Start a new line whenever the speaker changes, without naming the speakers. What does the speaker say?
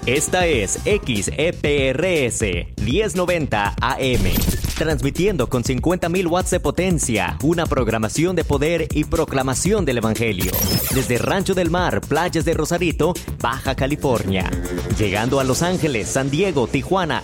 Esta es XEPRS 1090 AM, transmitiendo con 50.000 watts de potencia, una programación de poder y proclamación del Evangelio. Desde Rancho del Mar, playas de Rosarito, Baja California. Llegando a Los Ángeles, San Diego, Tijuana